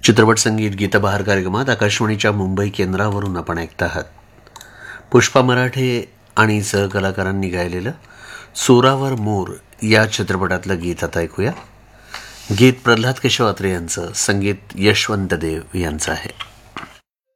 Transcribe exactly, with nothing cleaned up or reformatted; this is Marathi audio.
चित्रपट संगीत गीतबहार कार्यक्रमात आकाशवाणीच्या मुंबई केंद्रावरून आपण ऐकत आहात. पुष्पा मराठे आणि सहकलाकारांनी गायलेलं सोरावर मोर या चित्रपटातलं गीत आता ऐकूया. गीत प्रल्हाद केशव अत्रे यांचं, संगीत यशवंत देव यांचं आहे.